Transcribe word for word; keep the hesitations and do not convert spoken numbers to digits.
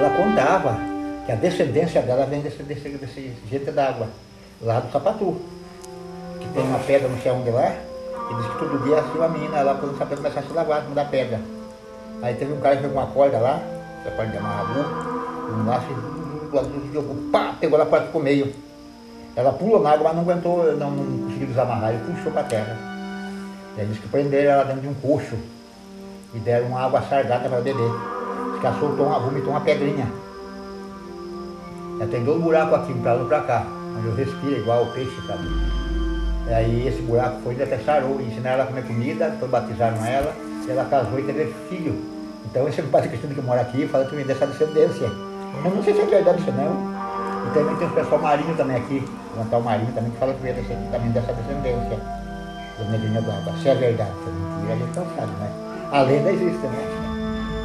ela contava que a descendência dela vem desse, desse, desse jeito d'água, lá do Sapatu, que tem uma pedra no chão de lá, e diz que todo dia assim uma menina lá quando o Sapatu começar a se lavar, mudar a pedra. Aí teve um cara que pegou uma corda lá, essa corda de amarrar um laço, jogou, pá, pegou ela para o meio. Ela pulou na água, mas não aguentou, não, não conseguiu desamarrar, e puxou para a terra. E aí disse que prenderam ela dentro de um coxo e deram uma água sargada para beber. Diz que ela soltou uma, vomitou uma pedrinha. Ela tem dois buracos aqui, um para lá e para cá, onde eu respiro igual o peixe, sabe? E aí esse buraco foi e até sarou, e ensinaram ela a comer comida, depois batizaram ela, e ela casou e teve filho. Então esse padre cristão que mora aqui fala que vem dessa descendência. Eu não sei se é verdade isso não. E também tem o pessoal marinho também aqui, o Natal Marinho também, que fala que vem dessa, também dessa descendência. Do Negrinho do Água. Se é verdade, se é mentira, a gente não sabe, né? A lenda existe, né?